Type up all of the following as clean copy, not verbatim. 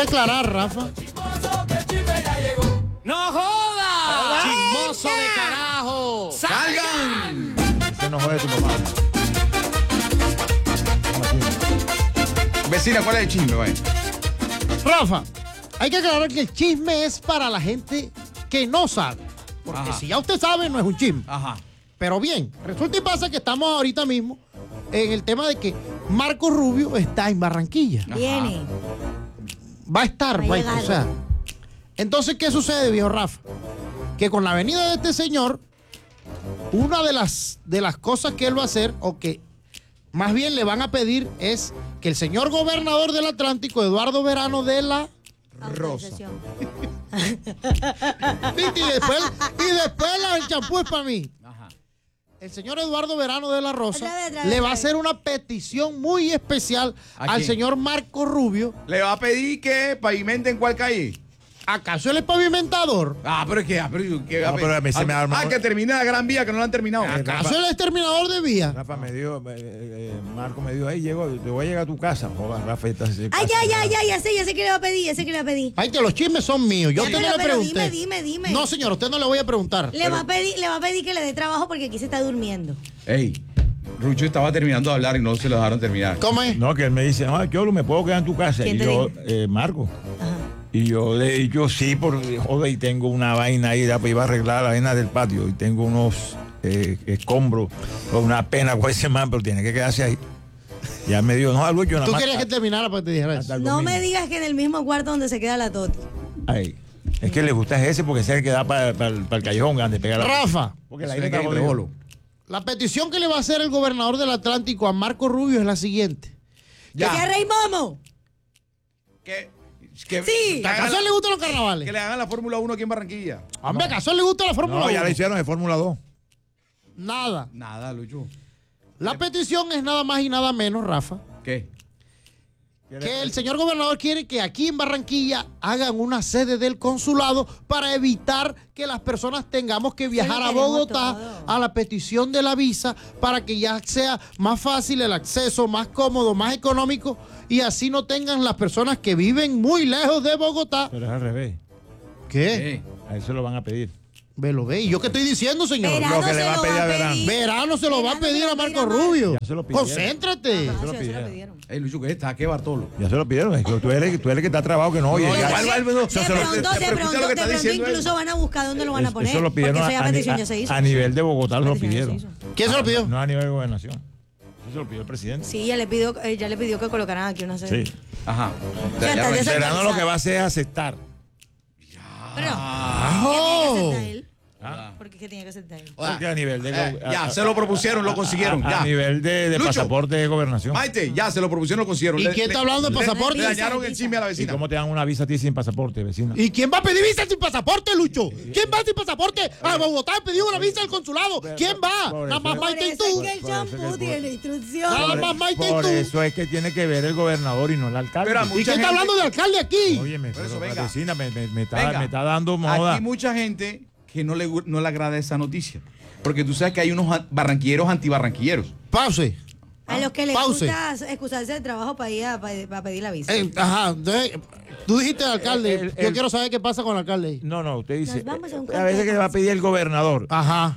aclarar, Rafa. ¡No joda! ¡Chismoso de carajo! ¡Salgan! Ese no jode tu papá. Vecina, ¿cuál es el chisme, güey? Rafa, hay que aclarar que el chisme es para la gente que no sabe. Porque Ajá. si ya usted sabe, no es un chisme. Ajá. Pero bien, resulta y pasa que estamos ahorita mismo en el tema de que Marco Rubio está en Barranquilla. Viene. Va a estar, Va a llegar. o sea. Entonces, ¿qué sucede, viejo Rafa? Que con la venida de este señor, una de las cosas que él va a hacer, o que más bien le van a pedir, es que el señor gobernador del Atlántico, Eduardo Verano de la Autorización. y después el champú es para mí. Ajá. El señor Eduardo Verano de la Rosa Otra vez. le va a hacer una petición muy especial ¿A al quién? señor Marco Rubio. ¿Le va a pedir que pavimenten cuál calle? ¿Acaso él es pavimentador? Pero es que... ¿qué va a No, pedir? pero a mí se me arma- que termine la Gran Vía, que no la han terminado. ¿Acaso él es terminador de vía? Rafa me dio, Marco me dijo, ahí llego, te voy a llegar a tu casa. Joder, Rafa, Ay, ya sé que le va a pedir, Ay, que los chismes son míos. Yo a Ya, usted no le pero pregunté. dime. No, señor, a usted no le voy a preguntar. Le va a pedir que le dé trabajo porque aquí se está durmiendo. Ey, Rucho estaba terminando de hablar y no se lo dejaron terminar. ¿Cómo es? No, que él me dice, no, yo me puedo quedar en tu casa. ¿Quién Y te yo, dijo? Marco. Ajá. Y yo le he dicho sí, porque joder, y tengo una vaina ahí, pues iba a arreglar la vaina del patio y tengo unos escombros, con una pena con ese man, pero tiene que quedarse ahí. Ya me dijo, no, Lucho, nada ¿Tú más. querías que terminara para que te dijera eso? hasta el No domingo. me digas que en el mismo cuarto donde se queda la Toti. Ay, es que le gusta ese porque ese es el que da para el callejón grande, pega la. Rafa, Porque la Eso isla es que está hay jodida. rebolo. la petición que le va a hacer el gobernador del Atlántico a Marco Rubio es la siguiente. Ya. ¿Qué Rey Momo? Sí. ¿Acaso le gustan los Que carnavales? le hagan la Fórmula 1 aquí en Barranquilla. Hombre, ¿acaso le gusta la Fórmula No, 1? ya la hicieron de Fórmula 2. Nada. Nada, Lucho. La petición es nada más y nada menos, Rafa, ¿Qué? que el señor gobernador quiere que aquí en Barranquilla hagan una sede del consulado para evitar que las personas tengamos que viajar a queremos Bogotá todo. a la petición de la visa para que ya sea más fácil el acceso, más cómodo, más económico y así no tengan las personas que viven muy lejos de Bogotá. Pero es al revés. ¿Qué? A eso lo van a pedir. Ve, lo ve. ¿Y yo qué estoy diciendo, señor? Verano Lo que le se va a lo pedir a Verano. Verano se lo va a Verano pedir se lo a Marco pedir a Marco. Rubio. Ya se lo pidieron. Concéntrate. Ah, se lo sí, pidieron. pidieron. Ey, Lucho, ¿qué está? ¿Qué Bartolo? Ya se lo pidieron. Es que tú eres el que está trabado que no oye. No, Ya- igual, De no, pronto, eso se lo- de pero pronto, escucha lo que está diciendo él. incluso van a buscar dónde lo van a poner. Eso lo pidieron porque esa petición ya se hizo. a nivel de Bogotá lo Petición ya se pidieron. hizo. ¿Quién se lo pidió? No a nivel de gobernación. Eso se lo pidió el presidente. Sí, ya le pidió que colocaran aquí una sede. Sí. Ajá. Ya está, ya se- Verano lo que va a hacer es aceptar. Pero, ¡Oh! ¿qué tiene que aceptar él? Ah. Porque ¿qué tiene que aceptar él? Porque a nivel de Ya, se lo propusieron, lo consiguieron. a Ya. nivel de Lucho. pasaporte de gobernación. Maite, ya, se lo propusieron, lo consiguieron. ¿Y quién está hablando de pasaporte? Le dañaron el Visa. chisme a la ¿Y vecina. cómo te dan una visa a ti sin pasaporte, vecina? ¿Y quién va a pedir visa sin pasaporte, Lucho? ¿Quién va sin pasaporte a Bogotá a pedir una visa al consulado? ¿Quién va? Por Nada eso más es- Por Maite y eso es tú. que el Por eso champú que- tiene instrucción. Nada más Maite y Por tú. eso es que tiene que ver el gobernador y no el alcalde. Pero a ¿Y mucha quién está gente- hablando de alcalde aquí? Óyeme, Por eso, pero venga. vecina me Venga. está dando moda. Aquí mucha gente que no le agrada esa noticia. Porque tú sabes que hay unos barranquilleros antibarranquilleros. Pause. A los que les Pause. gusta excusarse del trabajo para ir a pedir la visa. Ajá. Entonces, tú dijiste al alcalde. Yo quiero saber qué pasa con el alcalde ahí. No, usted dice. Nos vamos a un A veces que le va a pedir el gobernador. Ajá.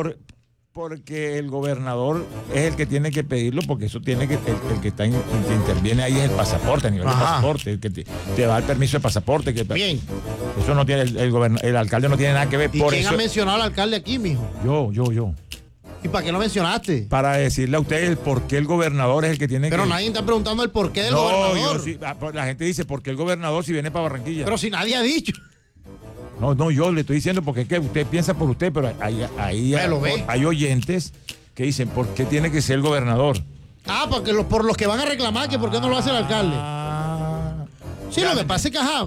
Porque el gobernador es el que tiene que pedirlo, porque eso tiene que. El que que interviene ahí es el pasaporte, a nivel de Ajá. pasaporte, el que te da el permiso de pasaporte. Bien. Eso no tiene. El alcalde no tiene nada que ver. ¿Y Por quién eso. ha mencionado al alcalde aquí, mijo? Yo. ¿Y para qué no mencionaste? Para decirle a usted el por qué el gobernador es el que tiene Pero que. nadie está preguntando el porqué del No, gobernador. yo sí. Pues la gente dice, ¿por qué el gobernador si viene para Barranquilla? Pero si nadie ha dicho. No, yo le estoy diciendo porque es que usted piensa por usted, pero Pero ve. hay oyentes que dicen, ¿por qué tiene que ser el gobernador? Ah, porque por los que van a reclamar que por qué no lo hace el alcalde. Ah. Sí, lo que pasa es que, ajá,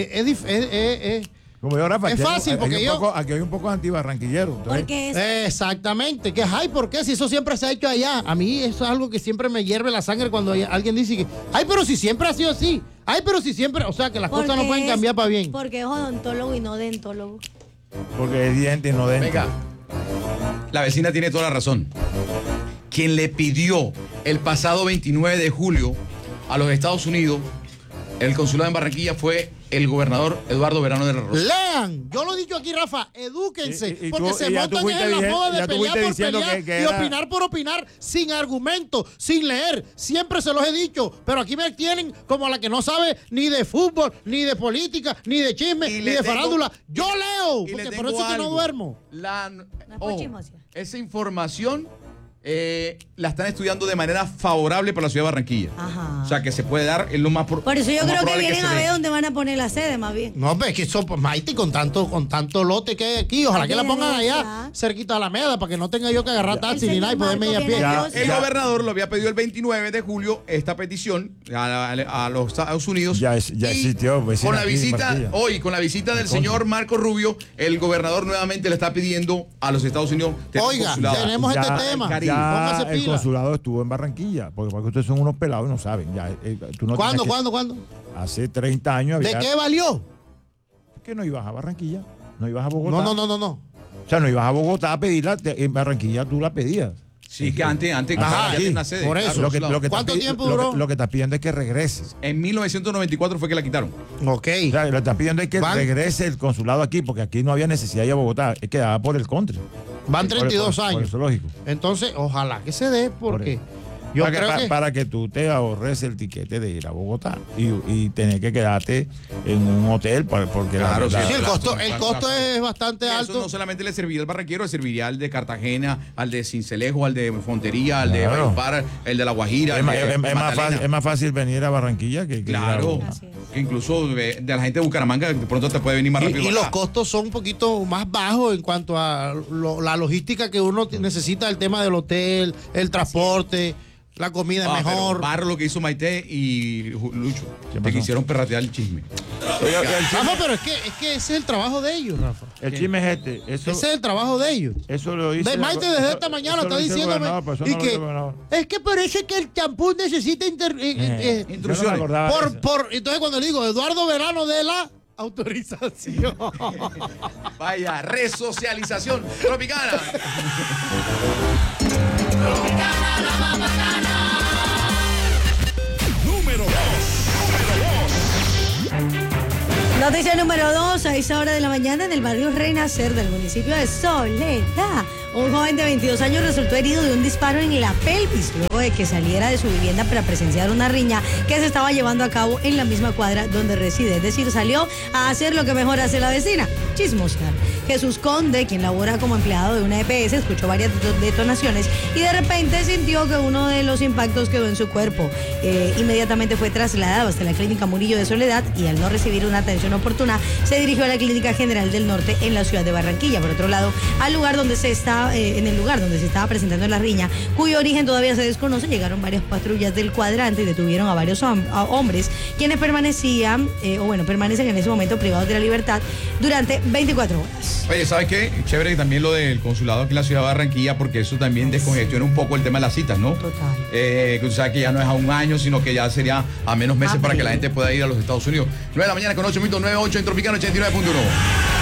Como yo, Rafa, Es aquí hay- fácil, hay porque un yo- poco- aquí hay un poco antibarranquillero. entonces- Porque es exactamente. Que, ay, ¿por qué? Si eso siempre se ha hecho allá. A mí eso es algo que siempre me hierve la sangre cuando alguien dice que, ay, pero si siempre ha sido así. Ay, pero si siempre, o sea, que las cosas no porque pueden es- cambiar para bien. Porque es odontólogo y no dentólogo. Porque es diente y no dente. Venga, la vecina tiene toda la razón. Quien le pidió el pasado 29 de julio a los Estados Unidos el consulado en Barranquilla fue el gobernador Eduardo Verano de la Rosa. Lean, yo lo he dicho aquí, Rafa, edúquense, Y porque tú- se y ya tú montan fuiste en la diciendo- moda de ya tú pelear fuiste por diciendo pelear que y era- opinar por opinar, sin argumento, sin leer. Siempre se los he dicho, pero aquí me tienen como la que no sabe ni de fútbol, ni de política, ni de chisme, Y ni le de tengo- farándula. Yo leo, Y le porque por tengo eso es que no algo. duermo. es por chismosia. Esa información la están estudiando de manera favorable para la ciudad de Barranquilla. Ajá. O sea, que se puede dar en lo más Por eso yo lo más creo que probable vienen se a dé. ver dónde van a poner la sede, más bien. No, pues que eso, pues, Maite, con tanto lote que hay aquí, ojalá que la pongan allá cerquita a la Alameda para que no tenga yo que agarrar taxi ni nada y poderme ir a pie. Ya, El gobernador lo había pedido el 29 de julio esta petición a los Estados Unidos. Ya Y existió, vecina, con la aquí en visita Barranquilla. hoy, con la visita del señor Marco Rubio, el gobernador nuevamente le está pidiendo a los Estados Unidos tener un Oiga, consulado. tenemos este tema. Caribe. Póngase el pila. consulado estuvo en Barranquilla, porque ustedes son unos pelados y no saben. Ya, tú no ¿Cuándo, tienes que- cuándo? Hace 30 años ¿De había qué valió? que no ibas a Barranquilla, no ibas a Bogotá. No. O sea, no ibas a Bogotá a pedirla, en Barranquilla tú la pedías. Sí, que antes Ajá, ya sí, tiene una sede. por eso. Claro, Lo que ¿Cuánto estás tiempo lo que- duró? Lo que estás pidiendo es que regreses. En 1994 fue que la quitaron. Ok. O sea, lo que estás pidiendo es que Van- regrese el consulado aquí, porque aquí no había necesidad de ir a Bogotá, es que daba por el country. Van Por- 32 por años. el zoológico. Entonces, ojalá que se dé, porque yo para, creo que... para que tú te ahorres el tiquete de ir a Bogotá y tener que quedarte en un hotel, porque Claro, Sí, el la- costo, la- el costo la- es bastante Eso alto. no solamente le serviría al barranquero, le serviría al de Cartagena, al de Cincelejo, al de Fontería, al de Claro. Valledupar, el de La Guajira. Es, el más, de es más Magdalena. fácil, es más fácil venir a Barranquilla que ir a Claro, Bogotá. Así es. que incluso de la gente de Bucaramanga de pronto te puede venir más rápido. Y para los acá. costos son un poquito más bajos en cuanto a la logística que uno necesita, el tema del hotel, el transporte, la comida Ah, pero mejor. barro lo que hizo Maite y Lucho, ¿Qué que pasó? quisieron perratear el chisme. Oye, el chisme- Rafa, pero es que ese es el trabajo de ellos, Rafa. el chisme es este. Eso, Ese es el trabajo de ellos. eso lo hice. Maite desde esta mañana está diciéndome y que es que parece que el champú necesita Instrucciones. entonces cuando le digo Eduardo Verano de la autorización. Vaya, resocialización tropicana. Noticia número 2, a esa hora de la mañana en el barrio Renacer del municipio de Soledad. Un joven de 22 años resultó herido de un disparo en la pelvis luego de que saliera de su vivienda para presenciar una riña que se estaba llevando a cabo en la misma cuadra donde reside. Es decir, salió a hacer lo que mejor hace la vecina, chismosear. Jesús Conde, quien labora como empleado de una EPS, escuchó varias detonaciones y de repente sintió que uno de los impactos quedó en su cuerpo. Inmediatamente fue trasladado hasta la clínica Murillo de Soledad y al no recibir una atención oportuna, se dirigió a la Clínica General del Norte en la ciudad de Barranquilla. Por otro lado, en el lugar donde se estaba presentando la riña, cuyo origen todavía se desconoce, llegaron varias patrullas del cuadrante y detuvieron a varios hombres, quienes permanecen en ese momento privados de la libertad durante 24 horas. Oye, ¿sabes qué? Chévere también lo del consulado aquí en la ciudad de Barranquilla, porque eso también descongestiona un poco el tema de las citas, ¿no? Total. Que tú sabes que ya no es a un año, sino que ya sería a menos meses para que la Abril. gente pueda ir a los Estados Unidos. 9 de la mañana con 8 minutos, 9-8 en Tropicano 89.1.